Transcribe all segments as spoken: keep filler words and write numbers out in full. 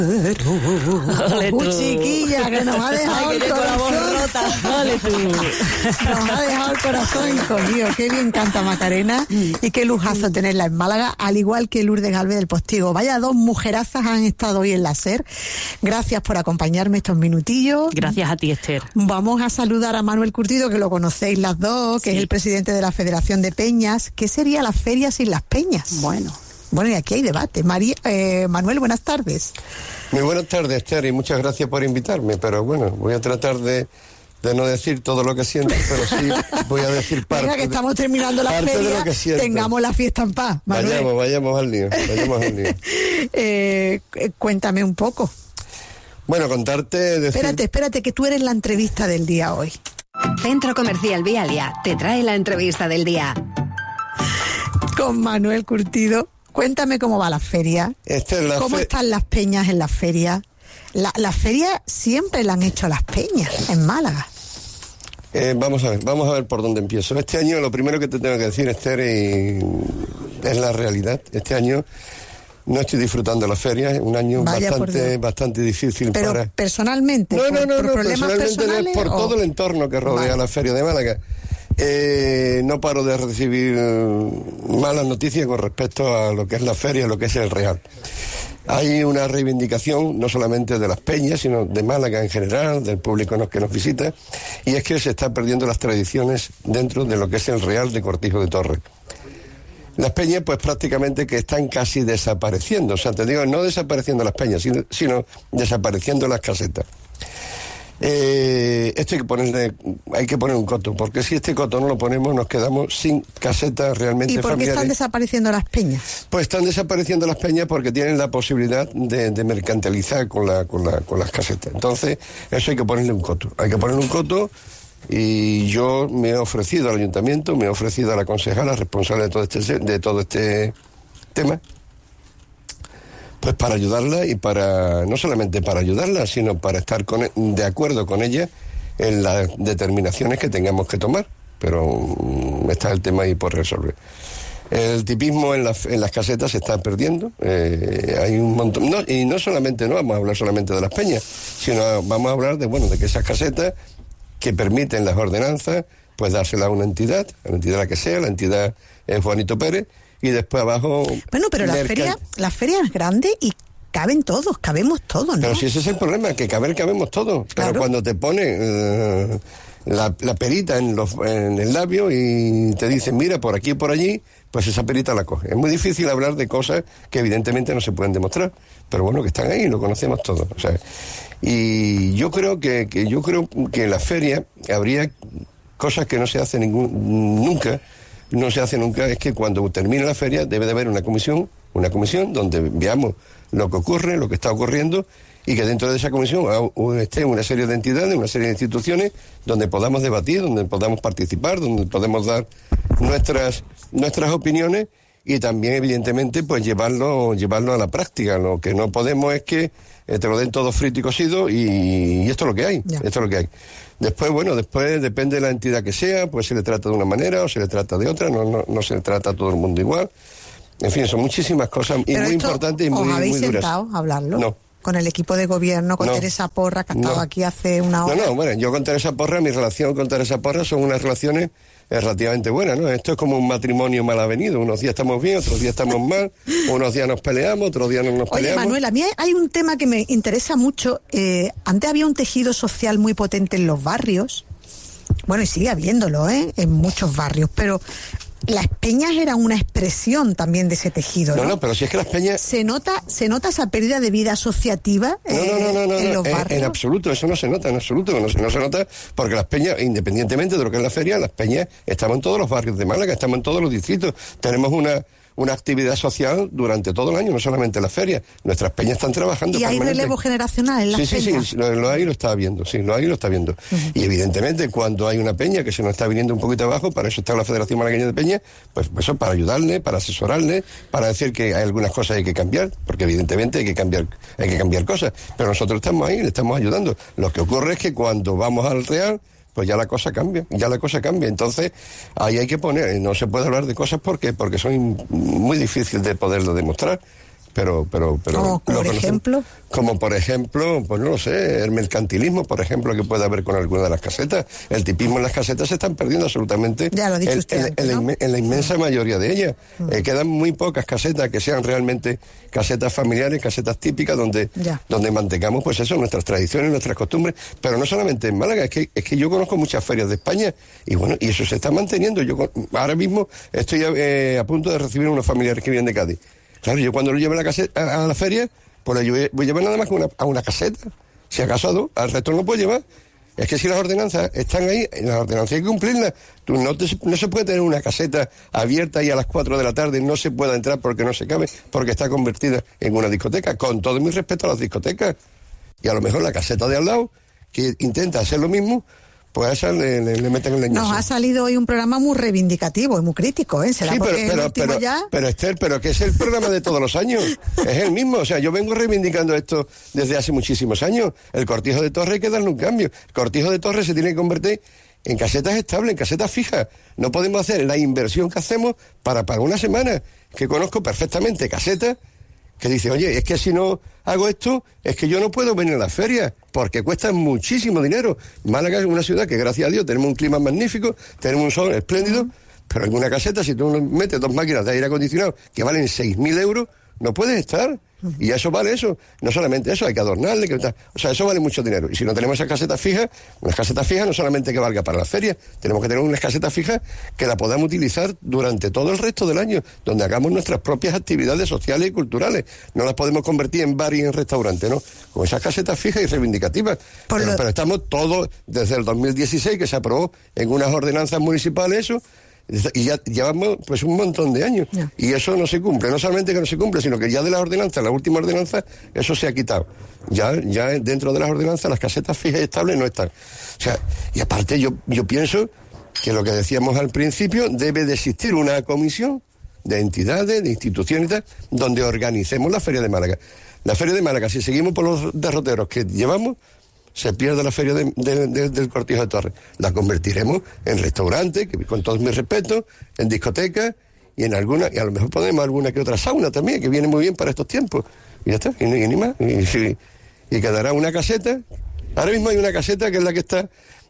Ole tú. Chiquilla, que nos ha dejado Ay, el que tengo la voz corazón. rota. Ole tú. Nos ha dejado el corazón encogido. Qué bien canta Macarena y qué lujazo tenerla en Málaga, al igual que Lourdes Galvez del Postigo. Vaya dos mujerazas han estado hoy en la SER. Gracias por acompañarme estos minutillos. Gracias a ti, Esther. Vamos a saludar a Manuel Curtido, que lo conocéis las dos, que Sí. es el presidente de la Federación de Peñas. ¿Qué sería la feria sin las peñas? Bueno. Bueno, y aquí hay debate. María, eh, Manuel, buenas tardes. Muy buenas tardes, Esther, y muchas gracias por invitarme, pero bueno, voy a tratar de, de no decir todo lo que siento, pero sí voy a decir parte. Venga, que estamos terminando la parte de feria, lo que siento. tengamos la fiesta en paz, Manuel. Vayamos, vayamos al lío, vayamos al lío. eh, cuéntame un poco. Bueno, contarte... Decir... Espérate, espérate, que tú eres la entrevista del día hoy. Centro Comercial Vialia te trae la entrevista del día. Con Manuel Curtido. Cuéntame cómo va la feria. Esther, la ¿Cómo fe... están las peñas en la feria? La, la feria siempre la han hecho las peñas en Málaga. Eh, vamos a ver, vamos a ver por dónde empiezo. Este año lo primero que te tengo que decir, Esther, y es la realidad. Este año no estoy disfrutando la feria, es un año Vaya, por bastante, Dios. bastante difícil Pero para... personalmente, No, por, no, no, por no, problemas personalmente no, personales, es por o- todo el entorno que rodea Vale. la feria de Málaga. Eh, no paro de recibir eh, malas noticias con respecto a lo que es la feria, lo que es el Real. Hay una reivindicación no solamente de las peñas, sino de Málaga en general, del público que nos visita, y es que se están perdiendo las tradiciones dentro de lo que es el Real de Cortijo de Torres. Las peñas, pues prácticamente que están casi desapareciendo, o sea, te digo, no desapareciendo las peñas, sino, sino desapareciendo las casetas. Eh, esto hay que ponerle, hay que poner un coto, porque si este coto no lo ponemos, nos quedamos sin casetas realmente ¿Y por qué familiares. están desapareciendo las peñas? Pues están desapareciendo las peñas porque tienen la posibilidad de, de mercantilizar con, la, con, la, con las casetas. Entonces, eso hay que ponerle un coto. Hay que ponerle un coto y yo me he ofrecido al ayuntamiento, me he ofrecido a la concejala responsable de todo este, de todo este tema, pues para ayudarla y para, no solamente para ayudarla, sino para estar con, de acuerdo con ella en las determinaciones que tengamos que tomar. Pero um, está el tema ahí por resolver. El tipismo en, la, en las casetas se está perdiendo. Eh, hay un montón. No, y no solamente, no vamos a hablar solamente de las peñas, sino vamos a hablar de, bueno, de que esas casetas que permiten las ordenanzas, pues dársela a una entidad, a la entidad la que sea, la entidad es Juanito Pérez, y después abajo... Bueno, pero la mercan- feria, la feria es grande y caben todos, cabemos todos, ¿no? Pero si ese es el problema, que caber cabemos todos. Claro. Pero cuando te pone eh, la, la perita en, los, en el labio y te dicen, mira, por aquí y por allí, pues esa perita la coge. Es muy difícil hablar de cosas que evidentemente no se pueden demostrar, pero bueno, que están ahí, lo conocemos todos. O sea, y yo creo que, que yo creo que en la feria habría cosas que no se hacen ningún, nunca, no se hace nunca, es que cuando termine la feria debe de haber una comisión, una comisión donde veamos lo que ocurre, lo que está ocurriendo, y que dentro de esa comisión esté una serie de entidades, una serie de instituciones donde podamos debatir, donde podamos participar, donde podemos dar nuestras nuestras opiniones y también evidentemente pues llevarlo llevarlo a la práctica. Lo que no podemos es que eh, te lo den todo frito y cocido y, y esto es lo que hay, Ya. esto es lo que hay. Después, bueno, después depende de la entidad que sea, pues se le trata de una manera o se le trata de otra, no, no, no se le trata a todo el mundo igual. En fin, son muchísimas cosas y Pero muy esto, importantes y ¿os muy, habéis muy duras. sentado a hablarlo? No. Con el equipo de gobierno, con No. Teresa Porra, que ha estado No. aquí hace una hora. No, no, bueno, yo con Teresa Porra, mi relación con Teresa Porra son unas relaciones eh, relativamente buenas, ¿no? Esto es como un matrimonio mal avenido. Unos días estamos bien, otros días estamos mal, unos días nos peleamos, otros días no nos Oye, peleamos. Manuel, a mí hay un tema que me interesa mucho. Eh, antes había un tejido social muy potente en los barrios. Bueno, y sigue habiéndolo, ¿eh? En muchos barrios, pero las peñas eran una expresión también de ese tejido, ¿no? No, no, pero si es que las peñas... ¿Se nota, se nota esa pérdida de vida asociativa No, no, no, no, no, en no, los en, barrios? en absoluto, eso no se nota, en absoluto, no, se- no se nota porque las peñas, independientemente de lo que es la feria, las peñas estamos en todos los barrios de Málaga, estamos en todos los distritos, tenemos una, una actividad social durante todo el año, no solamente la feria, nuestras peñas están trabajando ¿Y hay permanente. relevo generacional en las Sí, sí, peñas? sí, lo, lo hay y lo está viendo, sí, lo hay y lo está viendo. Y evidentemente cuando hay una peña que se nos está viniendo un poquito abajo, para eso está la Federación Malagueña de Peñas, pues eso para ayudarle, para asesorarle, para decir que hay algunas cosas que hay que cambiar, porque evidentemente hay que cambiar, hay que cambiar cosas, pero nosotros estamos ahí, le estamos ayudando. Lo que ocurre es que cuando vamos al Real, pues ya la cosa cambia, ya la cosa cambia. Entonces, ahí hay que poner, no se puede hablar de cosas porque porque son muy difíciles de poderlo demostrar, pero pero pero como por lo ejemplo como por ejemplo pues no lo sé, el mercantilismo, por ejemplo, que puede haber con alguna de las casetas. El tipismo en las casetas se están perdiendo absolutamente. Ya lo ha dicho en, usted en, antes, en, la, ¿no? en la inmensa mayoría de ellas. Mm. Eh, quedan muy pocas casetas que sean realmente casetas familiares, casetas típicas, donde Ya. donde mantengamos pues eso, nuestras tradiciones, nuestras costumbres, pero no solamente en Málaga, es que es que yo conozco muchas ferias de España y bueno, y eso se está manteniendo. Yo con- ahora mismo estoy eh, a punto de recibir unos familiares que vienen de Cádiz. Claro, yo cuando lo llevo a la, caseta, a, a la feria, pues lo llevo- voy a llevar nada más que una, a una caseta, si acaso a dos, al resto no lo puedo llevar. Es que si las ordenanzas están ahí, las ordenanzas hay que cumplirlas. Tú no, te- no se puede tener una caseta abierta y a las cuatro de la tarde no se pueda entrar porque no se cabe, porque está convertida en una discoteca, con todo mi respeto a las discotecas. Y a lo mejor la caseta de al lado, que intenta hacer lo mismo, pues a esa le, le- le meten el leñazo. nos ha salido hoy un programa muy reivindicativo y muy crítico, ¿eh? ¿Será Sí, pero, porque es el pero, último pero, ya? pero Esther, pero que es el programa de todos los años. Es el mismo. O sea, yo vengo reivindicando esto desde hace muchísimos años. El Cortijo de Torres hay que darle un cambio. El Cortijo de Torres se tiene que convertir en casetas estables, en casetas fijas. No podemos hacer la inversión que hacemos para pagar una semana. Que conozco perfectamente casetas que dice, oye, es que si no hago esto, es que yo no puedo venir a la feria, porque cuesta muchísimo dinero. Málaga es una ciudad que, gracias a Dios, tenemos un clima magnífico, tenemos un sol espléndido, pero en una caseta, si tú metes dos máquinas de aire acondicionado que valen seis mil euros, no puedes estar. Y eso vale eso. No solamente eso, hay que adornarle, que tal. O sea, eso vale mucho dinero. Y si no tenemos esas casetas fijas, unas casetas fijas no solamente que valga para la feria, tenemos que tener unas casetas fijas que la podamos utilizar durante todo el resto del año, donde hagamos nuestras propias actividades sociales y culturales. No las podemos convertir en bar y en restaurante, ¿no? Con esas casetas fijas y reivindicativas. Por Pero, lo- pero estamos todos, desde el dos mil dieciséis, que se aprobó en unas ordenanzas municipales eso, y ya llevamos pues un montón de años. Ya. Y eso no se cumple. No solamente que no se cumple, sino que ya de las ordenanzas, la última ordenanza, eso se ha quitado. Ya, ya dentro de las ordenanzas las casetas fijas y estables no están. O sea, y aparte yo, yo pienso que lo que decíamos al principio, debe de existir una comisión de entidades, de instituciones y tal, donde organicemos la Feria de Málaga. La Feria de Málaga, si seguimos por los derroteros que llevamos, se pierde la feria de, de, de, del Cortijo de Torres. La convertiremos en restaurante, que con todos mis respetos, en discoteca y en alguna, y a lo mejor ponemos alguna que otra sauna también, que viene muy bien para estos tiempos. Y ya está, y, ni- y ni más. Y, y- y quedará una caseta. Ahora mismo hay una caseta que es la que está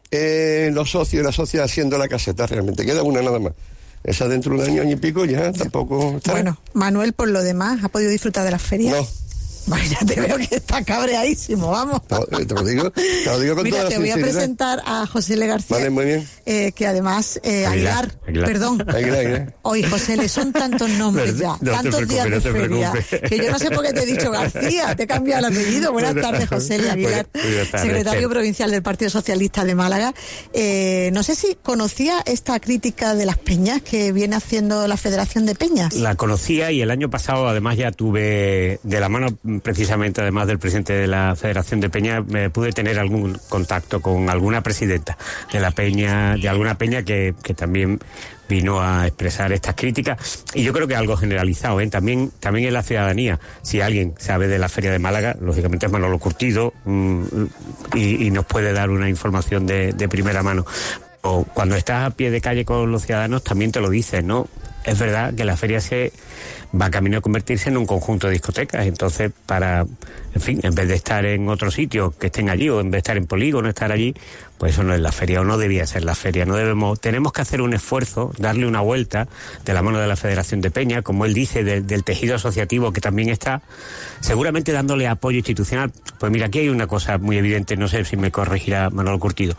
eh, los socios y la sociedad haciendo la caseta realmente. Queda una nada más. Esa dentro de un año, año y pico ya tampoco está. Bueno, Manuel, por lo demás, ¿ha podido disfrutar de la feria? No. Vaya, te veo que está cabreadísimo, vamos. No, te lo digo, te lo digo con Mira, toda te la voy a sinceridad. presentar a José L. García. Vale, muy bien. eh, que además, eh, Aguilar, Aguilar, Aguilar. perdón. Aguilar, Aguilar. Oye, José, le son tantos nombres ya, No te tantos preocupes, días de no te feria, preocupes. que yo no sé por qué te he dicho García, te he cambiado el apellido. Buenas tardes, José L. Aguilar, Buenas- buenas tardes, secretario Esther. provincial del Partido Socialista de Málaga. Eh, no sé si conocía esta crítica de las peñas que viene haciendo la Federación de Peñas. La conocía y el año pasado además ya tuve de la mano precisamente además del presidente de la Federación de Peña, me pude tener algún contacto con alguna presidenta de la peña, de alguna peña que, que también vino a expresar estas críticas y yo creo que algo generalizado, ¿eh? también también en la ciudadanía. Si alguien sabe de la Feria de Málaga, lógicamente es Manolo Curtido mmm, y, y nos puede dar una información de, de primera mano. O cuando estás a pie de calle con los ciudadanos también te lo dicen, ¿no? Es verdad que la feria se va camino a convertirse en un conjunto de discotecas, entonces para, en fin, en vez de estar en otro sitio que estén allí o en vez de estar en Polígono, estar allí, pues eso no es la feria o no debía ser la feria. No debemos, tenemos que hacer un esfuerzo, darle una vuelta de la mano de la Federación de Peña, como él dice, del, del tejido asociativo que también está, seguramente dándole apoyo institucional. Pues mira, aquí hay una cosa muy evidente, no sé si me corregirá Manolo Curtido.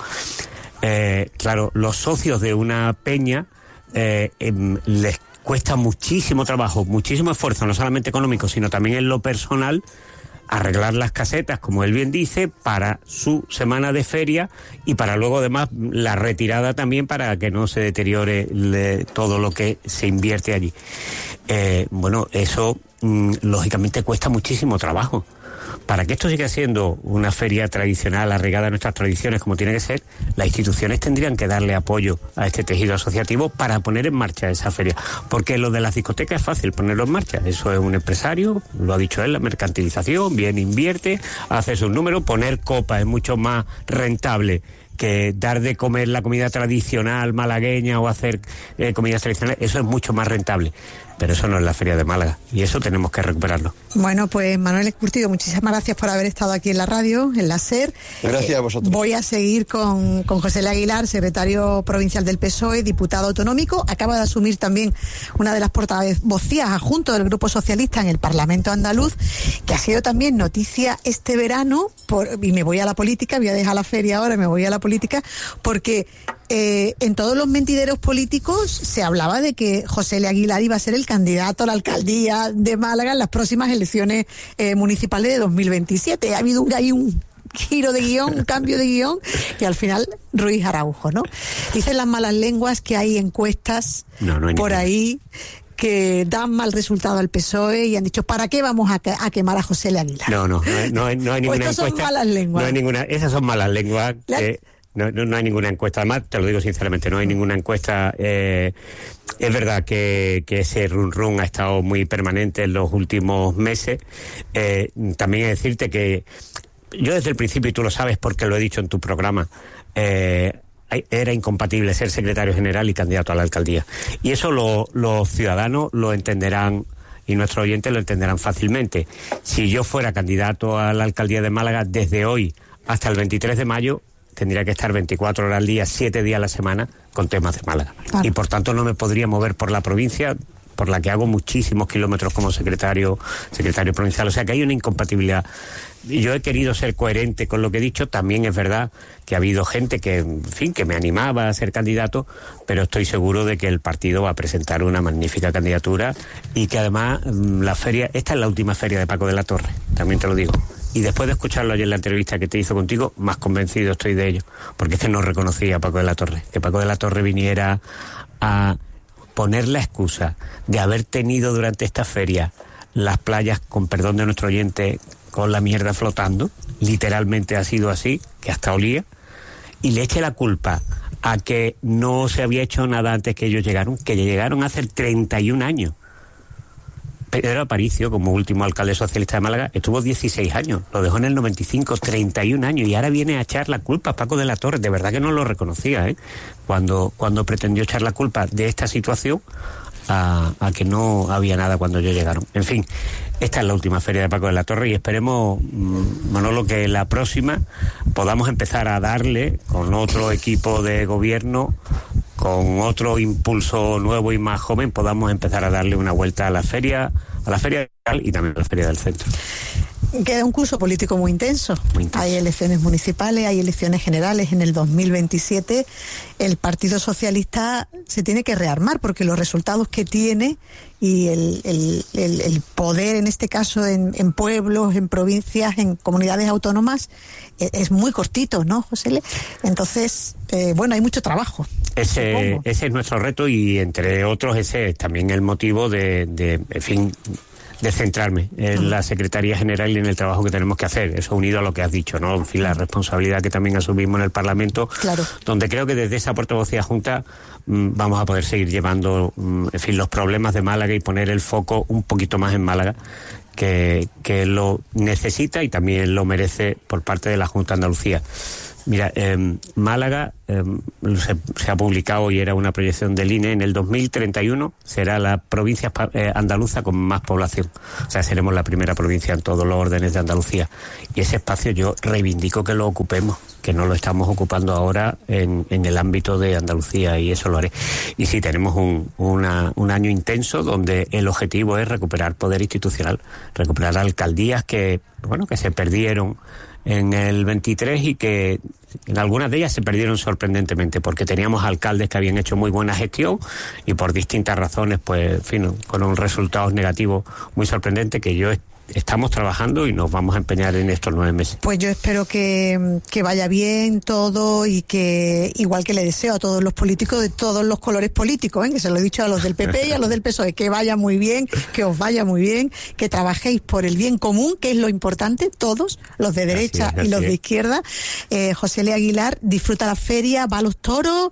Eh, claro, los socios de una peña eh, eh, les cuesta muchísimo trabajo, muchísimo esfuerzo, no solamente económico, sino también en lo personal, arreglar las casetas, como él bien dice, para su semana de feria y para luego además la retirada también para que no se deteriore le, todo lo que se invierte allí. Eh, bueno, eso mm, lógicamente cuesta muchísimo trabajo. Para que esto siga siendo una feria tradicional, arraigada a nuestras tradiciones como tiene que ser, las instituciones tendrían que darle apoyo a este tejido asociativo para poner en marcha esa feria. Porque lo de las discotecas es fácil ponerlo en marcha. Eso es un empresario, lo ha dicho él, la mercantilización, bien invierte, hace sus números, poner copa es mucho más rentable que dar de comer la comida tradicional malagueña o hacer eh, comidas tradicionales, eso es mucho más rentable. pero eso no es la Feria de Málaga, y eso tenemos que recuperarlo. Bueno, pues Manuel Curtido, muchísimas gracias por haber estado aquí en la radio, en la SER. Gracias a vosotros. Voy a seguir con, con José L. Aguilar, secretario provincial del P S O E, diputado autonómico. Acaba de asumir también una de las portavocías adjunto del Grupo Socialista en el Parlamento andaluz, que ha sido también noticia este verano, por, y me voy a la política, voy a dejar la feria ahora, me voy a la política, porque eh, en todos los mentideros políticos se hablaba de que José L. Aguilar iba a ser el candidato a la alcaldía de Málaga en las próximas elecciones eh, municipales de dos mil veintisiete. Ha habido un, hay un giro de guión, un cambio de guión, y al final Ruiz Araujo, ¿no? Dicen las malas lenguas que hay encuestas no, no hay por ninguna. ahí que dan mal resultado al P S O E y han dicho, ¿para qué vamos a, a quemar a José L. Aguilar? No, no, no hay, no hay, no hay ninguna estas son encuesta. malas lenguas. No hay ninguna, esas son malas lenguas. La- que no, no, no hay ninguna encuesta. Además, te lo digo sinceramente, no hay ninguna encuesta. Eh, es verdad que, que ese run run ha estado muy permanente en los últimos meses. Eh, también es decirte que yo desde el principio, y tú lo sabes porque lo he dicho en tu programa, eh, era incompatible ser secretario general y candidato a la alcaldía. Y eso lo, los ciudadanos lo entenderán y nuestros oyentes lo entenderán fácilmente. Si yo fuera candidato a la alcaldía de Málaga, desde hoy hasta el veintitrés de mayo, tendría que estar veinticuatro horas al día, siete días a la semana, con temas de Málaga. Claro. Y por tanto no me podría mover por la provincia, por la que hago muchísimos kilómetros como secretario secretario provincial. O sea que hay una incompatibilidad. Yo he querido ser coherente con lo que he dicho. También es verdad que ha habido gente que, en fin, que me animaba a ser candidato, pero estoy seguro de que el partido va a presentar una magnífica candidatura y que además la feria, esta es la última feria de Paco de la Torre, también te lo digo. Y después de escucharlo ayer en la entrevista que te hizo contigo, más convencido estoy de ello, porque es que no reconocía a Paco de la Torre. Que Paco de la Torre viniera a poner la excusa de haber tenido durante esta feria las playas, con perdón de nuestro oyente, con la mierda flotando, literalmente ha sido así, que hasta olía, y le eche la culpa a que no se había hecho nada antes que ellos llegaron, que llegaron hace treinta y un años. Pedro Aparicio, como último alcalde socialista de Málaga, estuvo dieciséis años, lo dejó en el noventa y cinco, treinta y un años, y ahora viene a echar la culpa a Paco de la Torre. De verdad que no lo reconocía, ¿eh? Cuando, cuando pretendió echar la culpa de esta situación a, a que no había nada cuando ellos llegaron. En fin, esta es la última feria de Paco de la Torre y esperemos, Manolo, que la próxima podamos empezar a darle, con otro equipo de gobierno, con otro impulso nuevo y más joven, podamos empezar a darle una vuelta a la feria, a la feria y también a la feria del centro. Queda un curso político muy intenso. Muy intenso. Hay elecciones municipales, hay elecciones generales en el dos mil veintisiete. El Partido Socialista se tiene que rearmar porque los resultados que tiene y el, el, el, el poder, en este caso, en, en pueblos, en provincias, en comunidades autónomas, es, es muy cortito, ¿no, José L? Entonces, eh, bueno, hay mucho trabajo. Ese, supongo. ese es nuestro reto y, entre otros, ese es también el motivo de, de en fin, de centrarme en la Secretaría General y en el trabajo que tenemos que hacer. Eso unido a lo que has dicho, ¿no? En fin, la responsabilidad que también asumimos en el Parlamento, Claro. donde creo que desde esa portavocía junta mmm, vamos a poder seguir llevando, mmm, en fin, los problemas de Málaga y poner el foco un poquito más en Málaga, que, que lo necesita y también lo merece por parte de la Junta de Andalucía. Mira, eh, Málaga eh, se, se ha publicado y era una proyección del I N E, en el dos mil treinta y uno será la provincia eh, andaluza con más población. O sea, seremos la primera provincia en todos los órdenes de Andalucía. Y ese espacio yo reivindico que lo ocupemos, que no lo estamos ocupando ahora en, en el ámbito de Andalucía, y eso lo haré. Y sí, tenemos un, una, un año intenso donde el objetivo es recuperar poder institucional, recuperar alcaldías que, bueno, que se perdieron en el veintitrés y que en algunas de ellas se perdieron sorprendentemente porque teníamos alcaldes que habían hecho muy buena gestión y por distintas razones, pues, en fin, con un resultados negativos muy sorprendente, que yo estamos trabajando y nos vamos a empeñar en estos nueve meses. Pues yo espero que, que vaya bien todo y que, igual que le deseo a todos los políticos de todos los colores políticos, ¿eh? Que se lo he dicho a los del P P y a los del P S O E, que vaya muy bien, que os vaya muy bien, que trabajéis por el bien común, que es lo importante, todos, los de derecha Así es, y los así de es. izquierda. Eh, José L. Aguilar, ¿disfruta la feria, va a los toros,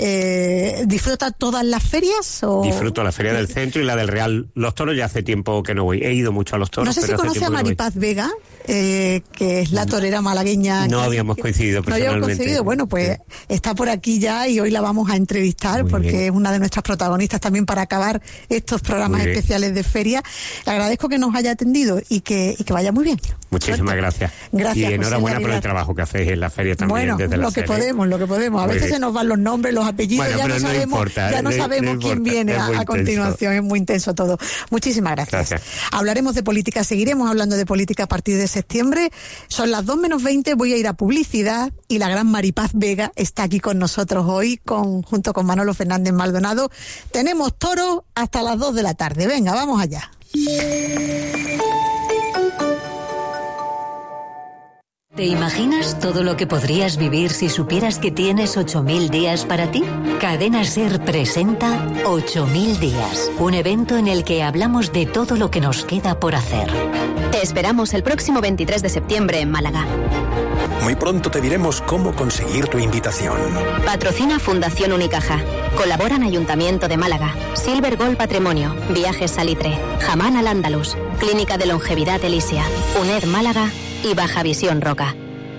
eh, disfruta todas las ferias? O... Disfruto la Feria del Centro y la del Real. Los toros ya hace tiempo que no voy. He ido mucho a los toros. No sé pero hace conoce a tiempo que no voy. Maripaz Vega, eh, que es la torera malagueña? No que- habíamos coincidido No habíamos personalmente. coincidido. Bueno, pues está por aquí ya y hoy la vamos a entrevistar Muy porque bien. es una de nuestras protagonistas también para acabar estos programas Muy bien. especiales de feria. Le agradezco que nos haya atendido y que, y que vaya muy bien. Muchísimas Suerte. gracias. Gracias, Y José enhorabuena por el Navidad. trabajo que hacéis en la feria también Bueno, desde la lo que serie. podemos, lo que podemos. A Muy veces bien. se nos van los nombres, los apellidos, Bueno, ya no pero no sabemos, importa, ya no no- sabemos no quién importa, viene es a, muy a intenso. continuación. Es muy intenso todo. Muchísimas gracias. Gracias. Hablaremos de política, seguiremos hablando de política a partir de septiembre. Son las dos menos veinte, voy a ir a publicidad y la gran Maripaz Vega está aquí con nosotros hoy, con, junto con Manolo Fernández Maldonado. Tenemos toro hasta las dos de la tarde. Venga, vamos allá. ¿Te imaginas todo lo que podrías vivir si supieras que tienes ocho mil días para ti? Cadena SER presenta ocho mil días, un evento en el que hablamos de todo lo que nos queda por hacer. Te esperamos el próximo veintitrés de septiembre en Málaga. Muy pronto te diremos cómo conseguir tu invitación. Patrocina Fundación Unicaja. Colaboran Ayuntamiento de Málaga, Silver Gold Patrimonio, Viajes Salitre, Jamán al Andalus, Clínica de Longevidad Elisia, UNED Málaga y Baja Visión Roca.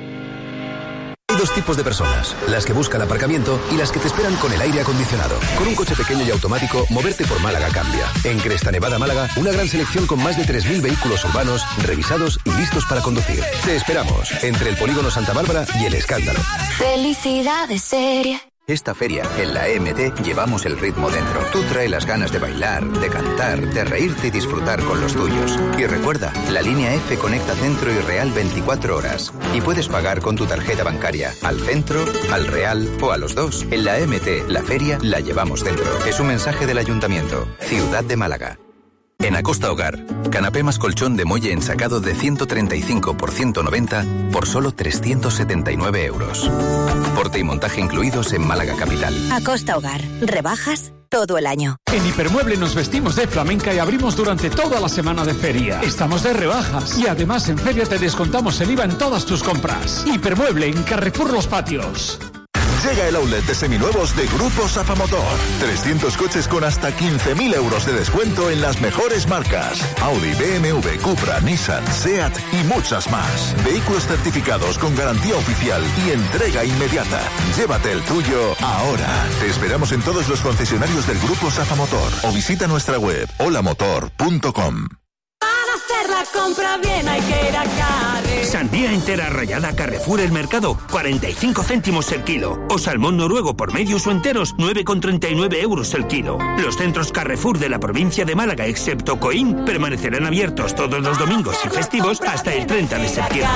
Hay dos tipos de personas, las que buscan aparcamiento y las que te esperan con el aire acondicionado. Con un coche pequeño y automático, moverte por Málaga cambia. En Cresta Nevada, Málaga, una gran selección con más de tres mil vehículos urbanos, revisados y listos para conducir. Te esperamos entre el Polígono Santa Bárbara y el Escándalo. Felicidades seria. Esta feria, en la E M T, llevamos el ritmo dentro. Tú trae las ganas de bailar, de cantar, de reírte y disfrutar con los tuyos. Y recuerda, la línea F conecta Centro y Real veinticuatro horas. Y puedes pagar con tu tarjeta bancaria al Centro, al Real o a los dos. En la E M T, la feria la llevamos dentro. Es un mensaje del Ayuntamiento. Ciudad de Málaga. En Acosta Hogar, canapé más colchón de muelle ensacado de ciento treinta y cinco por ciento noventa por solo trescientos setenta y nueve euros. Porte y montaje incluidos en Málaga Capital. Acosta Hogar. Rebajas todo el año. En Hipermueble nos vestimos de flamenca y abrimos durante toda la semana de feria. Estamos de rebajas y además en feria te descontamos el I V A en todas tus compras. Hipermueble en Carrefour Los Patios. Llega el outlet de seminuevos de Grupo Safamotor. trescientos coches con hasta quince mil euros de descuento en las mejores marcas. Audi, B M W, Cupra, Nissan, SEAT y muchas más. Vehículos certificados con garantía oficial y entrega inmediata. Llévate el tuyo ahora. Te esperamos en todos los concesionarios del Grupo Safamotor o visita nuestra web hola motor punto com. Hacer la compra bien hay que ir a Carrefour. Sandía entera rallada Carrefour El Mercado, cuarenta y cinco céntimos el kilo. O salmón noruego por medios o enteros, nueve con treinta y nueve euros el kilo. Los centros Carrefour de la provincia de Málaga, excepto Coín, permanecerán abiertos todos los domingos y festivos hasta el treinta de septiembre.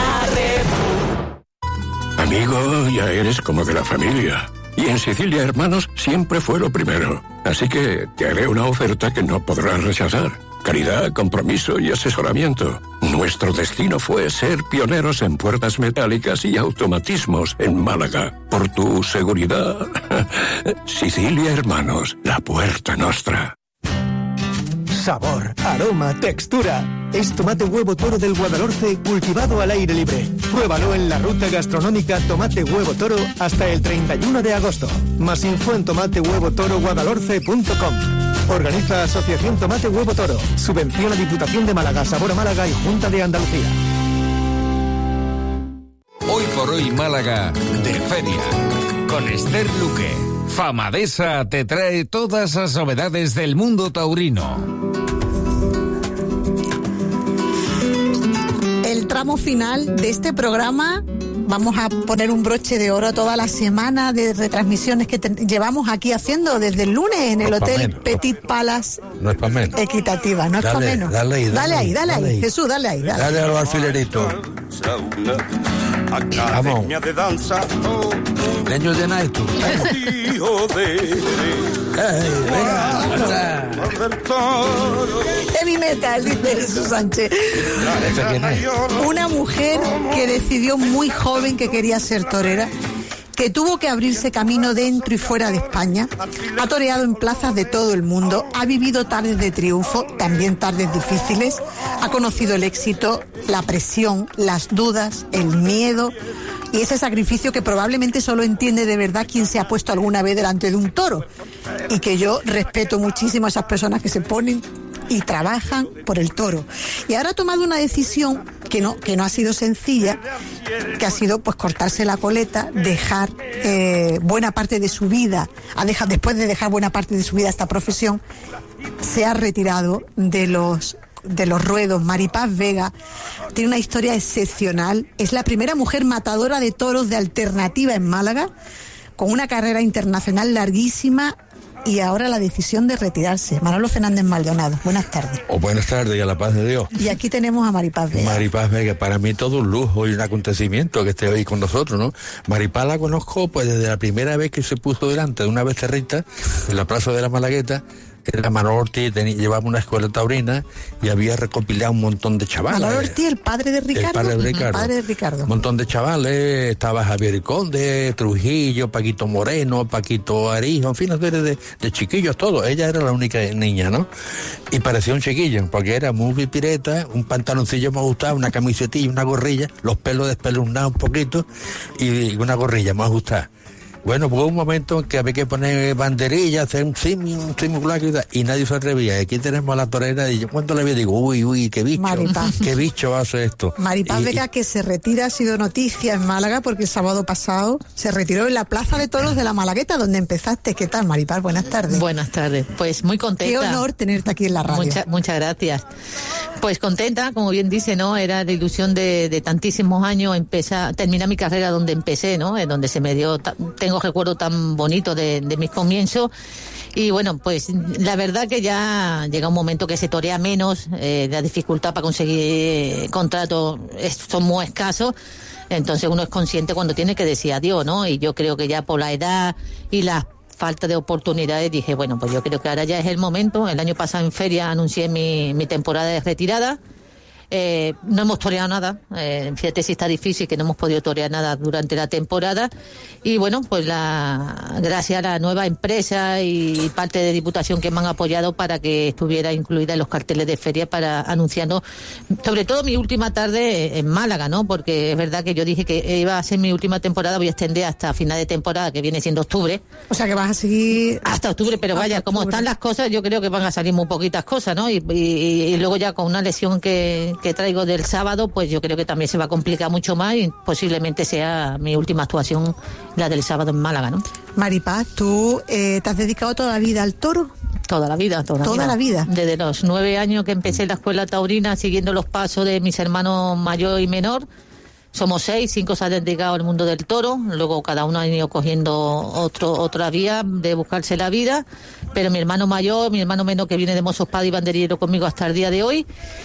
Amigo, ya eres como de la familia. Y en Sicilia Hermanos siempre fue lo primero. Así que te haré una oferta que no podrás rechazar. Calidad, compromiso y asesoramiento. Nuestro destino fue ser pioneros en puertas metálicas y automatismos en Málaga. Por tu seguridad. Sicilia Hermanos, la puerta nostra. Sabor, aroma, textura. Es tomate huevo toro del Guadalhorce cultivado al aire libre. Pruébalo en la ruta gastronómica Tomate Huevo Toro hasta el treinta y uno de agosto. Más info en tomate huevo toro guadalhorce punto com. Organiza Asociación Tomate Huevo Toro. Subvenciona Diputación de Málaga, Sabor a Málaga y Junta de Andalucía. Hoy por hoy Málaga de feria. Con Esther Luque. Famadesa te trae todas las novedades del mundo taurino. El tramo final de este programa, vamos a poner un broche de oro a toda la semana de retransmisiones que te, llevamos aquí haciendo desde el lunes en el no Hotel menos, Petit no, Palace. No es para menos. Equitativa, no es para menos. Dale, dale, dale, dale ahí, dale, dale ahí. ahí. Jesús, dale ahí. Dale, dale a los alfileritos. Vamos. Leño de Naitu. Heavy metal, dice Jesús Sánchez. Una mujer que decidió muy joven que quería ser torera, que tuvo que abrirse camino dentro y fuera de España, ha toreado en plazas de todo el mundo, ha vivido tardes de triunfo, también tardes difíciles, ha conocido el éxito, la presión, las dudas, el miedo y ese sacrificio que probablemente solo entiende de verdad quien se ha puesto alguna vez delante de un toro, y que yo respeto muchísimo a esas personas que se ponen y trabajan por el toro. Y ahora ha tomado una decisión que no, que no ha sido sencilla, que ha sido pues cortarse la coleta, dejar eh, buena parte de su vida, ha dejado, después de dejar buena parte de su vida esta profesión, se ha retirado de los de los ruedos. Maripaz Vega tiene una historia excepcional, es la primera mujer matadora de toros de alternativa en Málaga, con una carrera internacional larguísima, y ahora la decisión de retirarse. Manolo Fernández Maldonado, buenas tardes. O buenas tardes y a la paz de Dios. Y aquí tenemos a Maripaz Vega. Maripaz Vega, para mí todo un lujo y un acontecimiento que esté hoy con nosotros, ¿no? Maripaz la conozco pues desde la primera vez que se puso delante de una becerrita en la plaza de la Malagueta. Era Manolo Ortiz, tenía, llevaba una escuela taurina y había recopilado un montón de chavales. Manolo Ortiz, el padre de Ricardo. El padre de Ricardo. El padre de Ricardo. Un montón de chavales, estaba Javier Conde, Trujillo, Paquito Moreno, Paquito Arijo, en fin, una serie de, de chiquillos todos. Ella era la única niña, ¿no? Y parecía un chiquillo, porque era muy pipireta, un pantaloncillo me gustaba, una camisetilla, una gorrilla, los pelos despeluznados un poquito y una gorrilla más ajustada. Bueno, hubo un momento en que había que poner banderillas, hacer un simulacro y, y nadie se atrevía. Aquí tenemos a la torera y yo cuando le vi digo, uy, uy, qué bicho, Maripaz. qué bicho hace esto. Maripaz Vega, que se retira, ha sido noticia en Málaga porque el sábado pasado se retiró en la Plaza de Toros de la Malagueta, donde empezaste. ¿Qué tal, Maripaz? Buenas tardes. Buenas tardes, pues muy contenta. Qué honor tenerte aquí en la radio. Mucha, muchas gracias. Pues contenta, como bien dice, ¿no? Era la ilusión de, de tantísimos años empezar, terminar mi carrera donde empecé, ¿no? En donde se me dio, tengo recuerdo tan bonito de, de mis comienzos. Y bueno, pues la verdad que ya llega un momento que se torea menos, eh, la dificultad para conseguir contratos es, son muy escasos. Entonces uno es consciente cuando tiene que decir adiós, ¿no? Y yo creo que ya por la edad y la falta de oportunidades dije, bueno, pues yo creo que ahora ya es el momento. El año pasado en feria anuncié mi, mi temporada de retirada. Eh, no hemos toreado nada, eh, fíjate si está difícil que no hemos podido torear nada durante la temporada y bueno, pues la gracias a la nueva empresa y parte de Diputación que me han apoyado para que estuviera incluida en los carteles de feria para anunciando sobre todo mi última tarde en Málaga, ¿no? Porque es verdad que yo dije que iba a ser mi última temporada, voy a extender hasta final de temporada que viene siendo octubre. O sea que vas a seguir hasta octubre, pero vaya, como están las cosas yo creo que van a salir muy poquitas cosas, ¿no? Y, y, y luego ya con una lesión que que traigo del sábado, pues yo creo que también se va a complicar mucho más y posiblemente sea mi última actuación, la del sábado en Málaga, ¿no? Maripaz, ¿tú eh, te has dedicado toda la vida al toro? Toda la vida, toda, ¿Toda la vida. la vida? Desde los nueve años que empecé en la escuela taurina, siguiendo los pasos de mis hermanos mayor y menor. Somos seis, cinco se han dedicado al mundo del toro, luego cada uno ha ido cogiendo otro, otra vía de buscarse la vida, pero mi hermano mayor, mi hermano menor que viene de Mozos Padre y banderillero conmigo hasta el día de hoy,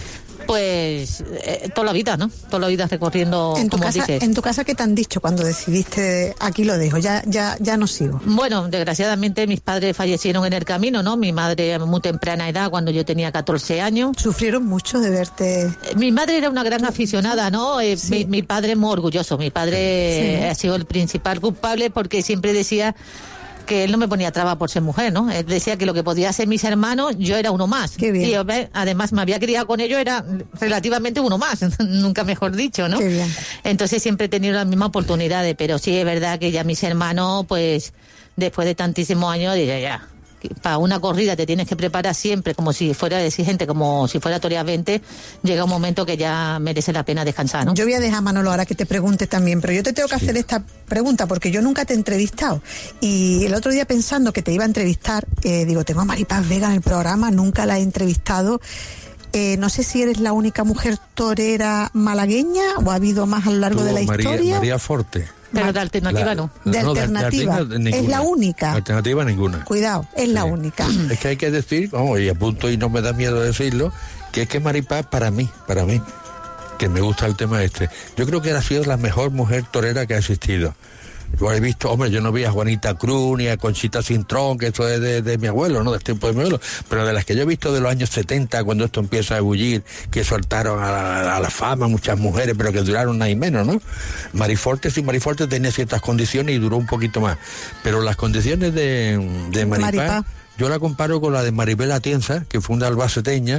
pues eh, toda la vida, ¿no? Toda la vida recorriendo, en tu como casa, dices. ¿En tu casa qué te han dicho cuando decidiste aquí lo dejo, ya ya ya no sigo? Bueno, desgraciadamente mis padres fallecieron en el camino, ¿no? Mi madre a muy temprana edad, cuando yo tenía catorce años. ¿Sufrieron mucho de verte? Mi madre era una gran aficionada, ¿no? Eh, sí. mi, mi padre es muy orgulloso, mi padre sí. ha sido el principal culpable porque siempre decía que él no me ponía traba por ser mujer, ¿no? Él decía que lo que podía ser mis hermanos, yo era uno más. Qué bien. Y yo, además me había criado con ellos, era relativamente uno más, nunca mejor dicho, ¿no? Qué bien. Entonces siempre he tenido las mismas oportunidades, pero sí es verdad que ya mis hermanos, pues, después de tantísimos años, dije, ya, para una corrida te tienes que preparar siempre como si fuera exigente, como si fuera torear veinte, llega un momento que ya merece la pena descansar, ¿no? Yo voy a dejar a Manolo ahora que te pregunte también, pero yo te tengo que sí. hacer esta pregunta porque yo nunca te he entrevistado y el otro día pensando que te iba a entrevistar, eh, digo, tengo a Maripaz Vega en el programa, nunca la he entrevistado. Eh, no sé si eres la única mujer torera malagueña o ha habido más a lo largo Tú, de la María, historia. María Forte. Pero de alternativa la, no. De no, alternativa. De, de, de es la única. De alternativa ninguna. Cuidado, es sí. la única. Es que hay que decir, vamos, y a punto y no me da miedo decirlo, que es que Maripaz para mí, para mí, que me gusta el tema este, yo creo que ha sido la mejor mujer torera que ha existido. Yo he visto, hombre, yo no vi a Juanita Cruz ni a Conchita Cintrón, que eso es de, de mi abuelo, ¿no? Del tiempo de mi abuelo. Pero de las que yo he visto de los años setenta, cuando esto empieza a bullir, que soltaron a la, a la fama muchas mujeres, pero que duraron nada y menos, ¿no? Mariforte, sí, Mariforte tenía ciertas condiciones y duró un poquito más. Pero las condiciones de, de Maripaz, Maripaz, yo la comparo con la de Maribel Atienza, que fue una albaceteña,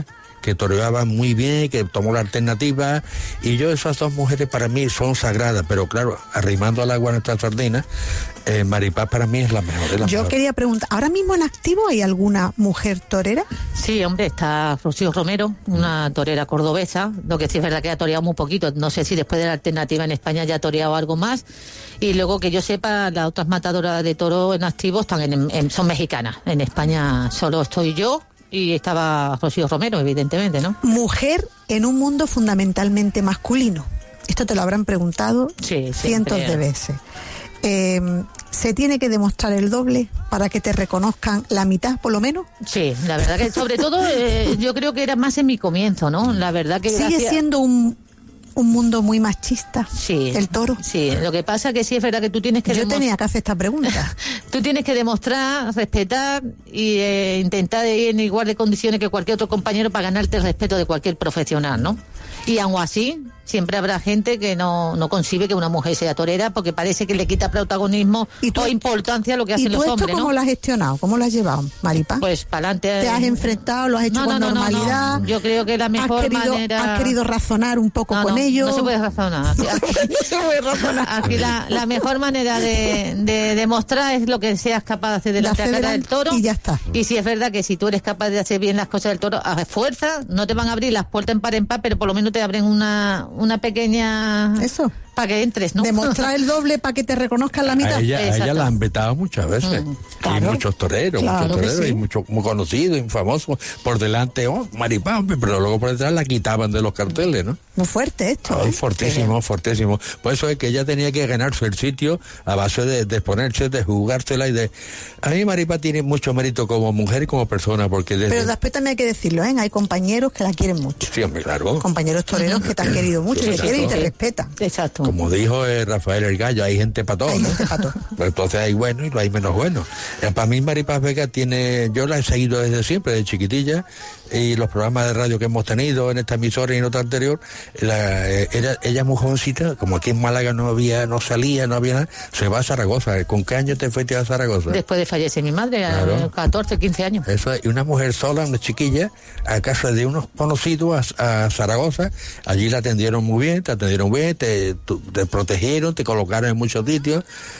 que toreaban muy bien, que tomó la alternativa, y yo esas dos mujeres para mí son sagradas, pero claro, arrimando al agua nuestra sardina, eh, Maripaz para mí es la mejor. Es la yo mejor. quería preguntar, ¿ahora mismo en activo hay alguna mujer torera? Sí, hombre, está Rocío Romero, una torera cordobesa, lo que sí es verdad que ha toreado muy poquito, no sé si después de la alternativa en España ya ha toreado algo más, y luego que yo sepa, las otras matadoras de toro en activo están en, en, son mexicanas, en España solo estoy yo y estaba Rocío Romero, evidentemente, ¿no? Mujer en un mundo fundamentalmente masculino, esto te lo habrán preguntado sí, cientos de veces. Eh, ¿Se tiene que demostrar el doble para que te reconozcan la mitad, por lo menos? Sí, la verdad que sobre todo eh, yo creo que era más en mi comienzo, ¿no? La verdad que sigue gracias... siendo un, un mundo muy machista, sí, el toro. Sí, lo que pasa que sí es verdad que tú tienes que... Yo demo... tenía que hacer esta pregunta. Tú tienes que demostrar, respetar y eh, intentar ir en igual de condiciones que cualquier otro compañero para ganarte el respeto de cualquier profesional, ¿no? Y aún así, siempre habrá gente que no, no concibe que una mujer sea torera porque parece que le quita protagonismo ¿Y tú, o importancia a lo que hacen los hombres, ¿no? ¿Y tú esto cómo lo has gestionado? ¿Cómo lo has llevado, Maripaz? Pues para adelante. ¿Te has enfrentado? ¿Lo has hecho no, con no, no, normalidad? No, no. Yo creo que la mejor ¿Has querido, manera... ¿Has querido razonar un poco no, con no, ellos? No se puede razonar. Aquí, aquí, no se puede razonar. Aquí la, la mejor manera de, de demostrar es lo que seas capaz de hacer delante de la cara del toro. Y ya está. Y si es verdad que si tú eres capaz de hacer bien las cosas del toro, a fuerza, no te van a abrir las puertas en par en par, pero por lo menos te abren una, una pequeña... Eso. Para que entres, ¿no? Demostrar el doble para que te reconozcan la mitad. A ella, a ella la han vetado muchas veces. Mm, claro, y muchos toreros, claro muchos toreros, sí. Y muchos muy conocidos, y famosos. Por delante, oh, Maripaz, pero luego por detrás la quitaban de los carteles, ¿no? Muy fuerte esto. Oh, ¿eh? Fortísimo, sí. fortísimo. Por eso es que ella tenía que ganarse el sitio a base de, de exponerse, de jugársela y de... A mí Maripaz tiene mucho mérito como mujer y como persona, porque desde... Pero después también hay que decirlo, ¿eh? Hay compañeros que la quieren mucho. Sí, hombre, claro. Compañeros toreros que te han querido mucho, sí, te quieren y te respetan. Exacto. Como dijo eh, Rafael el Gallo, hay gente para todo, hay ¿no? gente para todo. Pero entonces hay buenos y lo hay menos buenos. Eh, para mí Maripaz Vega tiene... Yo la he seguido desde siempre, de chiquitilla, y los programas de radio que hemos tenido en esta emisora y en otra anterior, la, eh, era, ella muy jovencita, como aquí en Málaga no había, no salía, no había nada, se va a Zaragoza. ¿Con qué año te fuiste a Zaragoza? Después de fallecer mi madre, claro. A catorce, quince años. Eso es, y una mujer sola, una chiquilla, a casa de unos conocidos a, a Zaragoza, allí la atendieron muy bien, te atendieron bien, te, te protegieron, te colocaron en muchos sitios,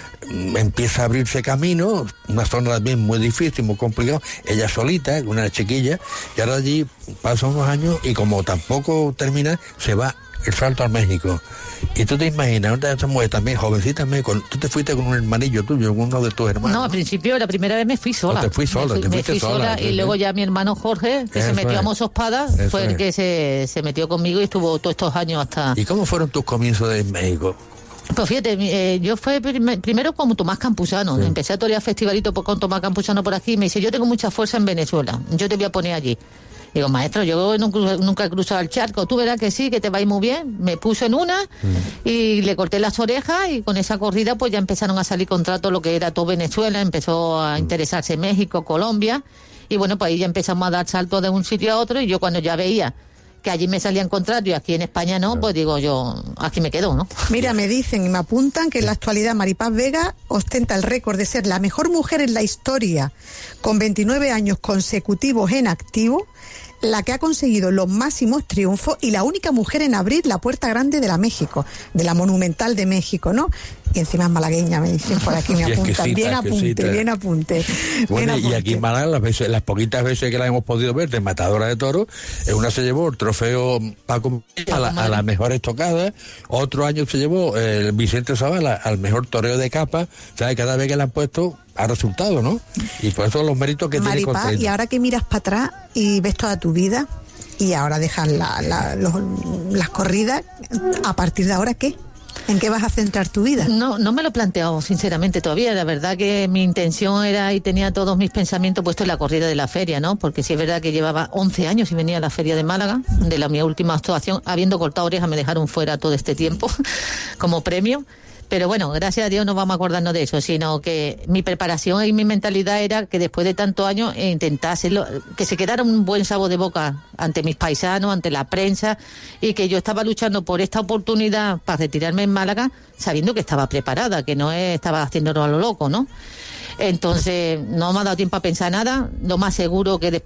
empieza a abrirse camino, una zona también muy difícil, muy complicada, ella solita, una chiquilla, y ahora allí pasan unos años y como tampoco termina, se va el salto a México. Y tú te imaginas, una esa mujer también, jovencita, con, tú te fuiste con un hermanillo tuyo, uno de tus hermanos. No, al principio, la primera vez me fui sola. No, te fui sola, me fui, te fuiste me fui sola. sola. Y ¿sí? luego ya mi hermano Jorge, que eso se metió es. a Mozospada, fue el es. que se, se metió conmigo y estuvo todos estos años hasta... ¿Y cómo fueron tus comienzos en México? Pues fíjate, eh, yo fue prim- primero como Tomás Campuzano, sí. Empecé a torear festivalito con Tomás Campuzano por aquí y me dice, yo tengo mucha fuerza en Venezuela, yo te voy a poner allí. Digo, maestro, yo nunca, nunca he cruzado el charco, tú verás que sí, que te va a ir muy bien. Me puso en una mm. y le corté las orejas y con esa corrida pues ya empezaron a salir contratos lo que era todo Venezuela, empezó a interesarse México, Colombia y bueno, pues ahí ya empezamos a dar saltos de un sitio a otro y yo cuando ya veía que allí me salían contratos y aquí en España no, pues digo yo, aquí me quedo, ¿no? Mira, me dicen y me apuntan que en la actualidad Maripaz Vega ostenta el récord de ser la mejor mujer en la historia, con veintinueve años consecutivos en activo, la que ha conseguido los máximos triunfos y la única mujer en abrir la Puerta Grande de la México, de la Monumental de México, ¿no? Y encima es malagueña, me dicen por aquí, me apuntan. Bien apunte, bien apunte. Bueno, bien y apunte. aquí en Málaga, las, veces, las poquitas veces que la hemos podido ver de matadora de toros, una se llevó el trofeo Paco a la, a la mejor estocada, otro año se llevó el Vicente Zavala al mejor toreo de capa, ¿sabes? Cada vez que la han puesto ha resultado, ¿no? Y por eso los méritos que Maripaz, tiene Contreras. Y ahora que miras para atrás y ves toda tu vida y ahora dejas la, la, los, las corridas, ¿a partir de ahora qué? ¿En qué vas a centrar tu vida? No, no me lo he planteado sinceramente todavía. La verdad que mi intención era y tenía todos mis pensamientos puestos en la corrida de la feria, ¿no? Porque sí es verdad que llevaba once años y venía a la feria de Málaga, de la mi última actuación, habiendo cortado orejas me dejaron fuera todo este tiempo como premio. Pero bueno, gracias a Dios no vamos a acordarnos de eso, sino que mi preparación y mi mentalidad era que después de tantos años intentaseelo, que se quedara un buen sabor de boca ante mis paisanos, ante la prensa, y que yo estaba luchando por esta oportunidad para retirarme en Málaga, sabiendo que estaba preparada, que no estaba haciéndolo a lo loco, ¿no? Entonces, no me ha dado tiempo a pensar nada, lo más seguro que después